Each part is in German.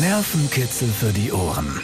Nervenkitzel für die Ohren.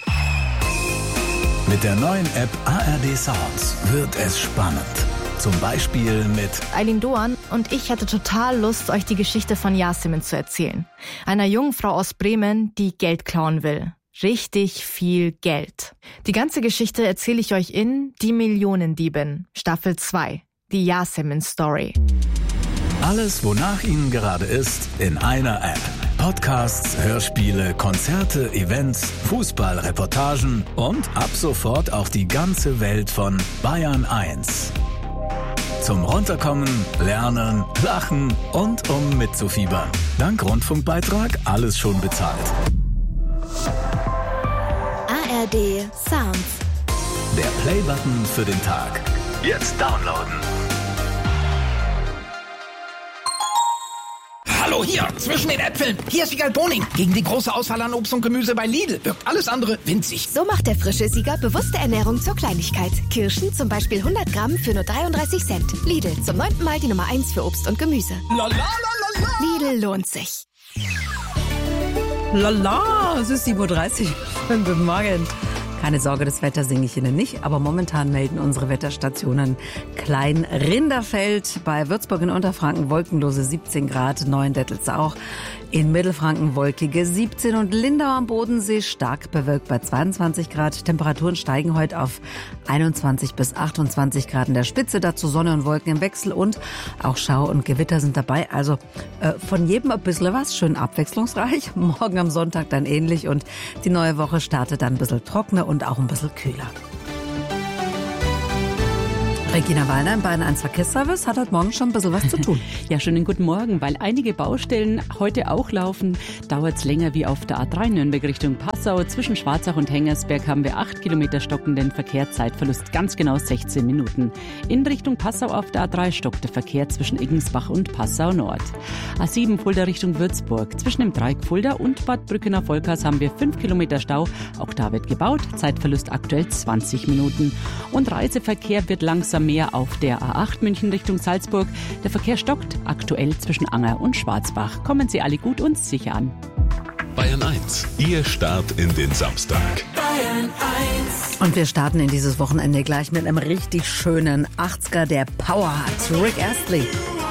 Mit der neuen App ARD Sounds wird es spannend. Zum Beispiel mit Eileen Doan und ich hatte total Lust, euch die Geschichte von Yasemin zu erzählen. Einer jungen Frau aus Bremen, die Geld klauen will. Richtig viel Geld. Die ganze Geschichte erzähle ich euch in Die Millionendiebin, Staffel 2, die Yasemin-Story. Alles, wonach Ihnen gerade ist, in einer App. Podcasts, Hörspiele, Konzerte, Events, Fußballreportagen und ab sofort auch die ganze Welt von Bayern 1. Zum Runterkommen, Lernen, Lachen und um mitzufiebern. Dank Rundfunkbeitrag alles schon bezahlt. ARD Sounds. Der Playbutton für den Tag. Jetzt downloaden. Hallo hier, zwischen den Äpfeln. Hier ist Siegal Boning. Gegen die große Auswahl an Obst und Gemüse bei Lidl wirkt alles andere winzig. So macht der frische Sieger bewusste Ernährung zur Kleinigkeit. Kirschen zum Beispiel 100 Gramm für nur 33 Cent. Lidl, zum 9. Mal die Nummer 1 für Obst und Gemüse. Lidl lohnt sich. Lala, es ist 7:30 Uhr. Guten Morgen. Keine Sorge, das Wetter singe ich Ihnen nicht, aber momentan melden unsere Wetterstationen Klein-Rinderfeld, bei Würzburg in Unterfranken wolkenlose 17 Grad, Neuendettels auch, in Mittelfranken wolkige 17 und Lindau am Bodensee stark bewölkt bei 22 Grad. Temperaturen steigen heute auf 21 bis 28 Grad in der Spitze, dazu Sonne und Wolken im Wechsel und auch Schauer und Gewitter sind dabei. Also von jedem ein bisschen was, schön abwechslungsreich. Morgen am Sonntag dann ähnlich und die neue Woche startet dann ein bisschen trockener und auch ein bisschen kühler. Regina Wallner im Bayern 1 Verkehrsservice hat heute Morgen schon ein bisschen was zu tun. Ja, schönen guten Morgen. Weil einige Baustellen heute auch laufen, dauert es länger wie auf der A3 Nürnberg Richtung Passau. Zwischen Schwarzach und Hengersberg haben wir 8 Kilometer stockenden Verkehr, Zeitverlust ganz genau 16 Minuten. In Richtung Passau auf der A3 stockt der Verkehr zwischen Iggensbach und Passau Nord. A7 Fulda Richtung Würzburg. Zwischen dem Dreieck Fulda und Bad Brückener-Volkers haben wir 5 Kilometer Stau. Auch da wird gebaut. Zeitverlust aktuell 20 Minuten. Und Reiseverkehr wird langsam mehr auf der A8 München Richtung Salzburg. Der Verkehr stockt aktuell zwischen Anger und Schwarzbach. Kommen Sie alle gut und sicher an. Bayern 1, Ihr Start in den Samstag. Bayern 1. Und wir starten in dieses Wochenende gleich mit einem richtig schönen 80er, der Power hat. Rick Astley.